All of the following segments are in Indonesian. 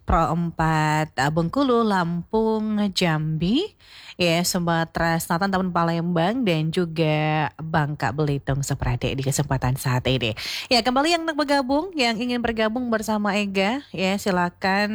Pro 4 Bengkulu, Lampung, Jambi, ya Sumatera Selatan, Taman Palembang, dan juga Bangka Belitung seperti di kesempatan saat ini. Ya, kembali yang bergabung, yang ingin bergabung bersama Ega, ya silakan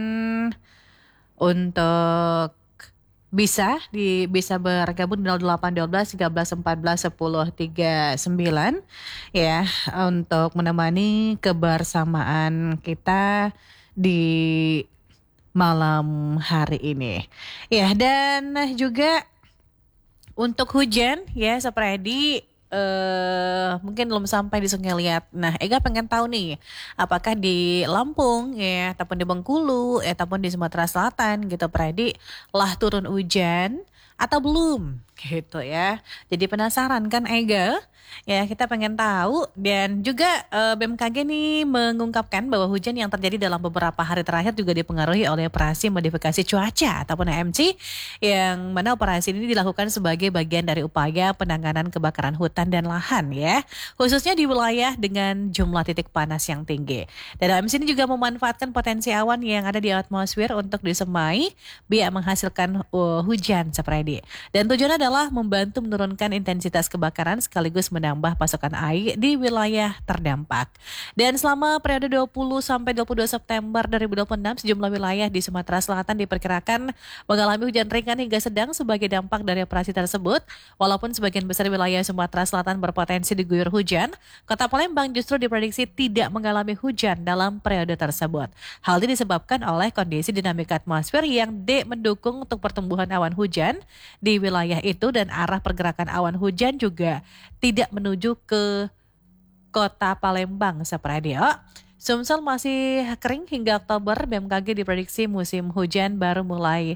untuk bisa bergabung di 0812 13 14 10 39 ya, untuk menemani kebersamaan kita di malam hari ini. Ya, dan juga untuk hujan ya Sapredi, mungkin belum sampai di Sungai Liat. Nah, Ega pengen tahu nih, apakah di Lampung ya, ataupun di Bengkulu, ataupun di Sumatera Selatan gitu, Predi, lah turun hujan atau belum gitu ya. Jadi penasaran kan Ega? Ya, kita pengen tahu, dan juga BMKG nih mengungkapkan bahwa hujan yang terjadi dalam beberapa hari terakhir juga dipengaruhi oleh operasi modifikasi cuaca ataupun AMC, yang mana operasi ini dilakukan sebagai bagian dari upaya penanganan kebakaran hutan dan lahan ya, khususnya di wilayah dengan jumlah titik panas yang tinggi. Dan AMC ini juga memanfaatkan potensi awan yang ada di atmosfer untuk disemai biar menghasilkan hujan seperti. Dan tujuannya adalah membantu menurunkan intensitas kebakaran sekaligus menambah pasokan air di wilayah terdampak. Dan selama periode 20 sampai 22 September 2026, sejumlah wilayah di Sumatera Selatan diperkirakan mengalami hujan ringan hingga sedang sebagai dampak dari operasi tersebut. Walaupun sebagian besar wilayah Sumatera Selatan berpotensi diguyur hujan, Kota Palembang justru diprediksi tidak mengalami hujan dalam periode tersebut. Hal ini disebabkan oleh kondisi dinamika atmosfer yang mendukung untuk pertumbuhan awan hujan di wilayah itu, dan arah pergerakan awan hujan juga tidak menuju ke Kota Palembang seperti itu. Sumsel masih kering hingga Oktober. BMKG diprediksi musim hujan baru mulai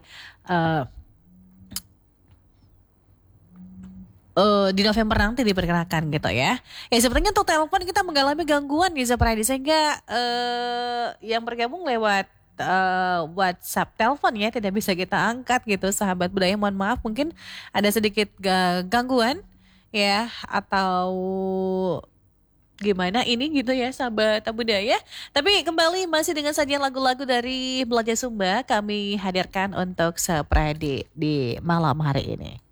di November nanti diperkirakan gitu ya. Ya sepertinya untuk telepon kita mengalami gangguan nih seperti sehingga yang bergabung lewat WhatsApp telepon ya tidak bisa kita angkat gitu, sahabat budaya, mohon maaf, mungkin ada sedikit gangguan ya, atau gimana ini gitu ya sahabat budaya. Tapi kembali masih dengan sajian lagu-lagu dari Belajar Sumba kami hadirkan untuk Sapredi di malam hari ini.